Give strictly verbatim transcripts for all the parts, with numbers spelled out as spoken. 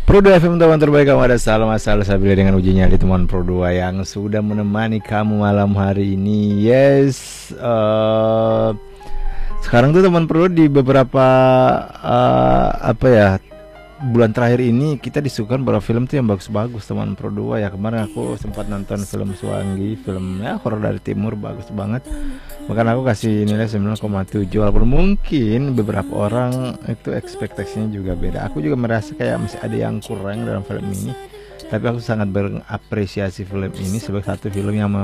Pro dua F M teman terbaik kamu, ada salam asal sabila dengan uji nyali teman Pro dua yang sudah menemani kamu malam hari ini. Yes, uh, sekarang tuh teman Pro di beberapa uh, apa ya bulan terakhir ini kita disuguhkan beberapa film tuh yang bagus-bagus teman Pro dua ya. Kemarin aku sempat nonton film Swangi, filmnya horor dari timur, bagus banget. Bahkan aku kasih nilai sembilan koma tujuh, walaupun mungkin beberapa orang itu ekspektasinya juga beda. Aku juga merasa kayak masih ada yang kurang dalam film ini. Tapi aku sangat mengapresiasi film ini sebagai satu film yang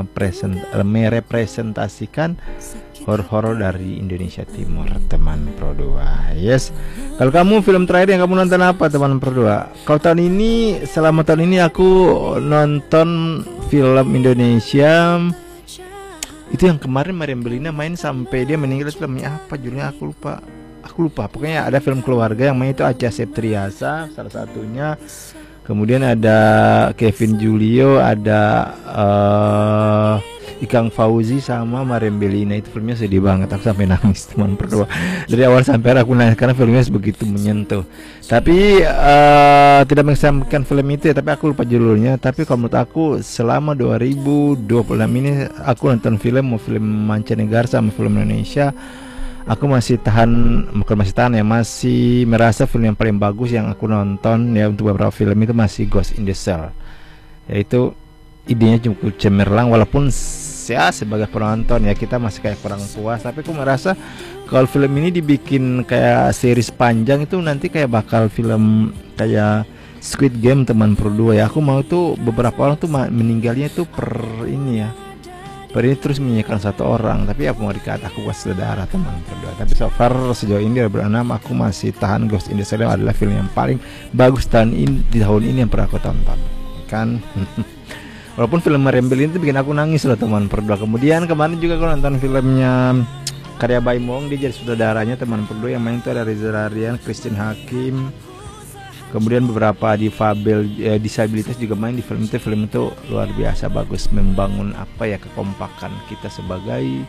merepresentasikan horor-horor dari Indonesia Timur, teman Pro dua. Yes. Kalau kamu film terakhir yang kamu nonton apa, teman Pro dua? Kalau tahun ini, selama tahun ini aku nonton film Indonesia itu yang kemarin Mariam Belina main sampai dia meninggal, filmnya apa judulnya aku lupa. Aku lupa. Pokoknya ada film keluarga yang main itu Acha Septriasa salah satunya. Kemudian ada Kevin Julio, ada uh, Ikang Fauzi sama Mariam Belina. Itu filmnya sedih banget, aku sampai nangis teman berdua. Dari awal sampai akhir aku nangis karena filmnya begitu menyentuh. Tapi uh, tidak mengesampingkan film itu ya, tapi aku lupa judulnya. Tapi kalau menurut aku selama dua ribu dua puluh enam ini aku nonton film, mau film mancanegara sama film Indonesia, aku masih tahan, bukan masih tahan ya, masih merasa film yang paling bagus yang aku nonton ya untuk beberapa film itu masih Ghost in the Shell. Yaitu idenya cukup cemerlang, walaupun ya sebagai penonton ya kita masih kayak kurang puas. Tapi aku merasa kalau film ini dibikin kayak series panjang itu nanti kayak bakal film kayak Squid Game teman Pro dua ya. Aku mau tuh beberapa orang tuh meninggalnya tuh per ini ya, per ini terus menyanyikan satu orang. Tapi apa mau dikata, aku buat saudara teman berdua. Tapi so far sejauh ini dari berenam aku masih tahan Ghost in the Shell adalah film yang paling bagus tahun ini, di tahun ini yang pernah aku tonton kan. Walaupun film Mariam Belina itu bikin aku nangis loh teman berdua. Kemudian kemarin juga aku nonton filmnya karya Baim Wong, dia jadi saudaranya teman berdua. Yang main itu ada Reza Radian, Christine Hakim, kemudian beberapa difabel eh, disabilitas juga main di film itu. Film itu luar biasa bagus, membangun apa ya kekompakan kita sebagai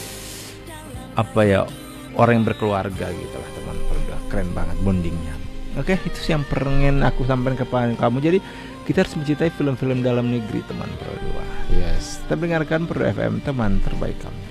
apa ya orang yang berkeluarga gitu lah teman berdua. Keren banget bondingnya. Oke, itu yang pengen aku sampaikan kepada kamu. Jadi kita harus mencintai film-film dalam negeri teman Pro dua. Yes, kita dengarkan Pro F M teman terbaik kamu.